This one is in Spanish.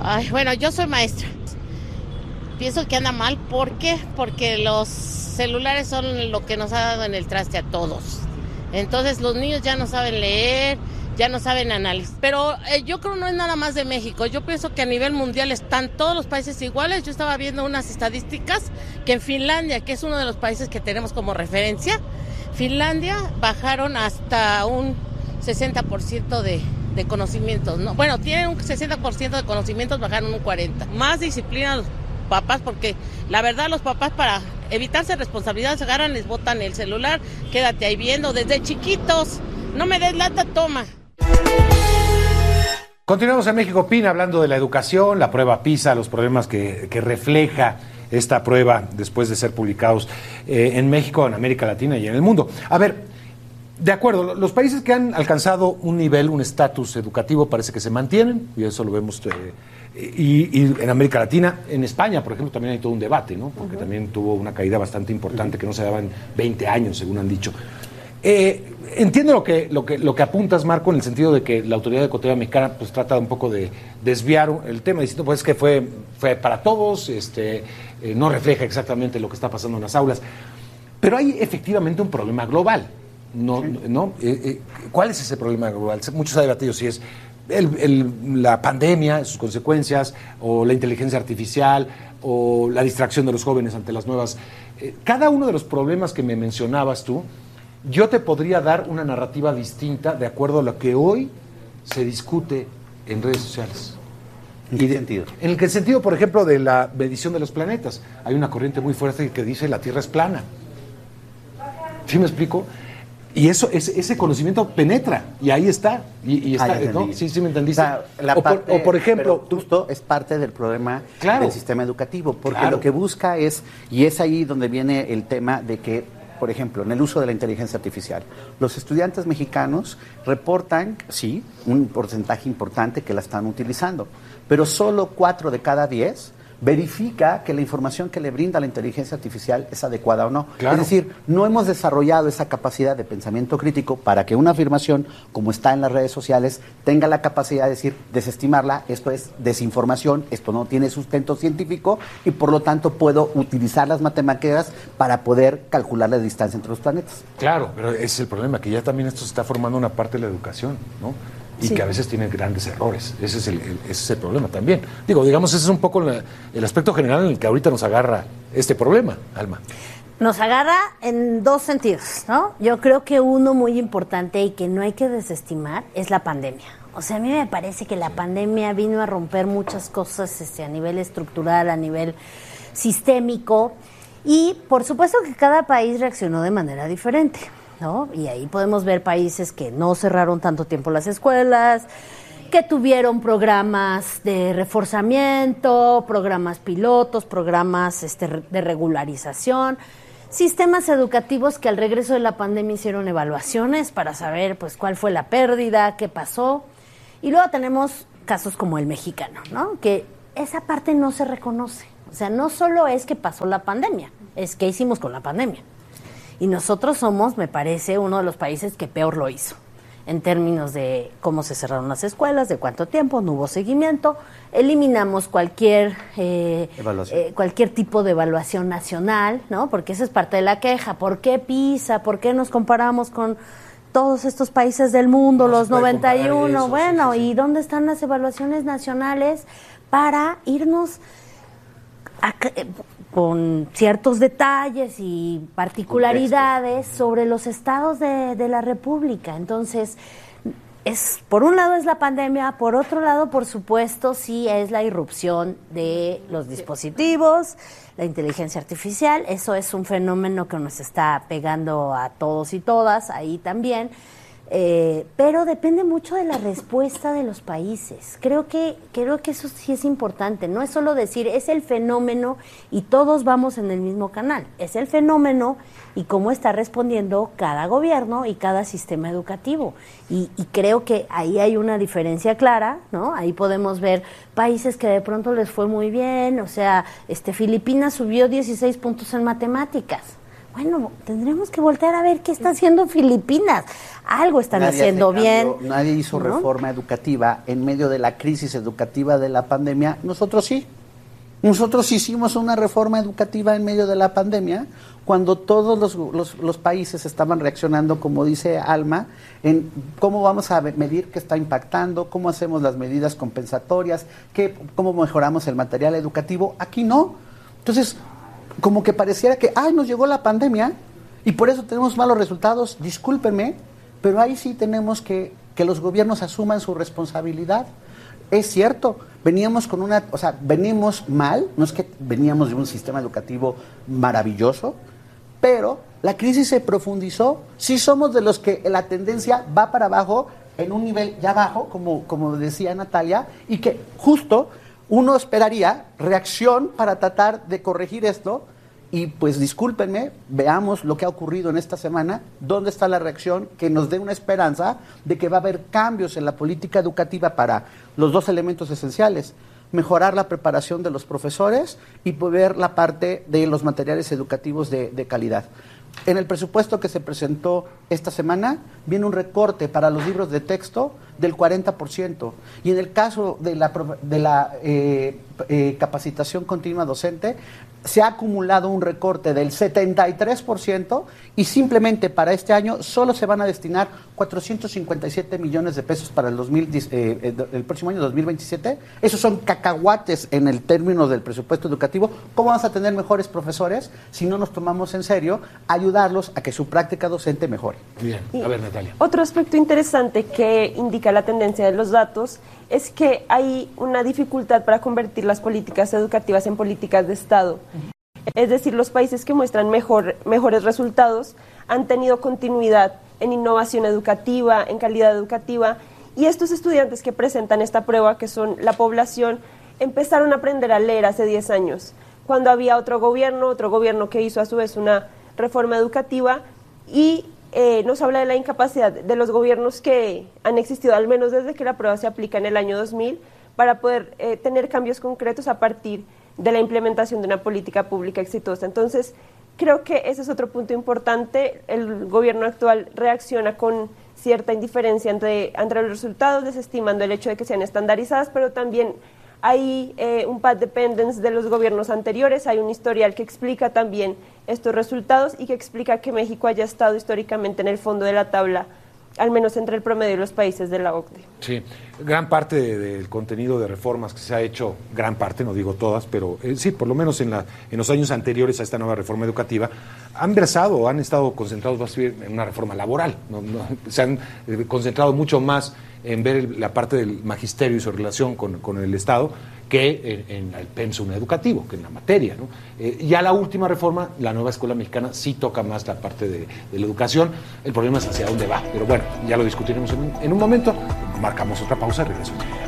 Ay, bueno, yo soy maestra. Pienso que anda mal. ¿Por qué? Porque los celulares son lo que nos ha dado en el traste a todos. Entonces los niños ya no saben leer, ya no saben analizar. Pero yo creo no es nada más de México. Yo pienso que a nivel mundial están todos los países iguales. Yo estaba viendo unas estadísticas que en Finlandia, que es uno de los países que tenemos como referencia, Finlandia bajaron hasta un 60% de conocimientos, ¿no? Bueno, tienen un 60% de conocimientos, bajaron un 40%. Más disciplina los papás, porque la verdad los papás para evitarse responsabilidades agarran, les botan el celular, quédate ahí viendo desde chiquitos, no me des lata, toma. Continuamos en México Opina hablando de la educación, la prueba PISA, los problemas que refleja esta prueba después de ser publicados en México, en América Latina y en el mundo. A ver, de acuerdo, los países que han alcanzado un nivel, un estatus educativo parece que se mantienen, y eso lo vemos, y en América Latina, en España, por ejemplo, también hay todo un debate, ¿no? Porque también tuvo una caída bastante importante que no se daba en 20 años, según han dicho. Entiendo lo que apuntas, Marco, en el sentido de que la Autoridad Educativa Mexicana pues trata un poco de desviar el tema, diciendo pues que fue para todos, no refleja exactamente lo que está pasando en las aulas, pero hay efectivamente un problema global. ¿Cuál es ese problema global? Muchos han debatido si es la pandemia, sus consecuencias, o la inteligencia artificial, o la distracción de los jóvenes ante las nuevas. Cada uno de los problemas que me mencionabas tú, yo te podría dar una narrativa distinta de acuerdo a lo que hoy se discute en redes sociales. ¿En qué sentido? En el sentido, por ejemplo, de la medición de los planetas. Hay una corriente muy fuerte que dice la Tierra es plana. ¿Sí me explico? Y ese conocimiento penetra, y ahí está. Y está, ¿no? Sí, me entendiste. O por ejemplo, justo es parte del problema del sistema educativo, porque lo que busca es, y es ahí donde viene el tema de que, por ejemplo, en el uso de la inteligencia artificial, los estudiantes mexicanos reportan, sí, un porcentaje importante que la están utilizando, pero solo 4 de cada 10 verifica que la información que le brinda la inteligencia artificial es adecuada o no. Claro. Es decir, no hemos desarrollado esa capacidad de pensamiento crítico para que una afirmación, como está en las redes sociales, tenga la capacidad de decir, desestimarla, esto es desinformación, esto no tiene sustento científico y por lo tanto puedo utilizar las matemáticas para poder calcular la distancia entre los planetas. Claro, pero ese es el problema, que ya también esto se está formando una parte de la educación, ¿no? Y que a veces tiene grandes errores. Ese es el problema también. Digamos, ese es un poco el aspecto general en el que ahorita nos agarra este problema, Alma. Nos agarra en dos sentidos, ¿no? Yo creo que uno muy importante y que no hay que desestimar es la pandemia. O sea, a mí me parece que la pandemia vino a romper muchas cosas a nivel estructural, a nivel sistémico, y por supuesto que cada país reaccionó de manera diferente, ¿no? Y ahí podemos ver países que no cerraron tanto tiempo las escuelas, que tuvieron programas de reforzamiento, programas pilotos, programas de regularización, sistemas educativos que al regreso de la pandemia hicieron evaluaciones para saber pues cuál fue la pérdida, qué pasó. Y luego tenemos casos como el mexicano, ¿no? Que esa parte no se reconoce. O sea, no solo es que pasó la pandemia, es que hicimos con la pandemia. Y nosotros somos, me parece, uno de los países que peor lo hizo, en términos de cómo se cerraron las escuelas, de cuánto tiempo, no hubo seguimiento, eliminamos cualquier tipo de evaluación nacional, ¿no? Porque esa es parte de la queja. ¿Por qué PISA? ¿Por qué nos comparamos con todos estos países del mundo, los 91? Eso, bueno, sí. ¿Y dónde están las evaluaciones nacionales para irnos con ciertos detalles y particularidades sobre los estados de la República? Entonces, por un lado es la pandemia, por otro lado, por supuesto, sí es la irrupción de los dispositivos, la inteligencia artificial. Eso es un fenómeno que nos está pegando a todos y todas, ahí también. Pero depende mucho de la respuesta de los países. Creo que eso sí es importante. No es solo decir es el fenómeno y todos vamos en el mismo canal. Es el fenómeno y cómo está respondiendo cada gobierno y cada sistema educativo. Y creo que ahí hay una diferencia clara, ¿no? Ahí podemos ver países que de pronto les fue muy bien. O sea, Filipinas subió 16 puntos en matemáticas. bueno, tendremos que voltear a ver qué está haciendo Filipinas. Algo están haciendo bien. Nadie hizo reforma educativa en medio de la crisis educativa de la pandemia. Nosotros sí. Nosotros hicimos una reforma educativa en medio de la pandemia cuando todos los países estaban reaccionando, como dice Alma, en cómo vamos a medir qué está impactando, cómo hacemos las medidas compensatorias, cómo mejoramos el material educativo. Aquí no. Entonces, como que pareciera que, nos llegó la pandemia y por eso tenemos malos resultados. Discúlpenme, pero ahí sí tenemos que los gobiernos asuman su responsabilidad. Es cierto, venimos mal, no es que veníamos de un sistema educativo maravilloso, pero la crisis se profundizó. Sí somos de los que la tendencia va para abajo, en un nivel ya bajo, como decía Natalia, y que justo uno esperaría reacción para tratar de corregir esto. Y pues discúlpenme, veamos lo que ha ocurrido en esta semana, dónde está la reacción que nos dé una esperanza de que va a haber cambios en la política educativa para los dos elementos esenciales: mejorar la preparación de los profesores y poder la parte de los materiales educativos de calidad. En el presupuesto que se presentó esta semana viene un recorte para los libros de texto del 40%, y en el caso de la capacitación continua docente se ha acumulado un recorte del 73%, y simplemente para este año solo se van a destinar 457 millones de pesos para el próximo año 2027. Esos son cacahuates en el término del presupuesto educativo. ¿Cómo vamos a tener mejores profesores si no nos tomamos en serio ayudarlos a que su práctica docente mejore? Bien, a ver, Natalia. Otro aspecto interesante que indica la tendencia de los datos es que hay una dificultad para convertir las políticas educativas en políticas de Estado. Es decir, los países que muestran mejores resultados han tenido continuidad en innovación educativa, en calidad educativa, y estos estudiantes que presentan esta prueba, que son la población, empezaron a aprender a leer hace 10 años, cuando había otro gobierno que hizo a su vez una reforma educativa, y nos habla de la incapacidad de los gobiernos que han existido, al menos desde que la prueba se aplica en el año 2000, para poder tener cambios concretos a partir de la implementación de una política pública exitosa. Entonces, creo que ese es otro punto importante. El gobierno actual reacciona con cierta indiferencia entre los resultados, desestimando el hecho de que sean estandarizadas, pero también hay un path dependence de los gobiernos anteriores, hay un historial que explica también estos resultados y que explica que México haya estado históricamente en el fondo de la tabla, al menos entre el promedio de los países de la OCDE. Sí, gran parte del contenido de reformas que se ha hecho, gran parte, no digo todas, pero sí, por lo menos en los años anteriores a esta nueva reforma educativa, han versado, han estado concentrados más bien en una reforma laboral. Se han concentrado mucho más en ver la parte del magisterio y su relación con el Estado que en el pensum educativo, que en la materia, ¿no? Ya la última reforma, la nueva escuela mexicana, sí toca más la parte de la educación. El problema es hacia dónde va, pero bueno, ya lo discutiremos en un momento. Marcamos otra pausa y regresamos.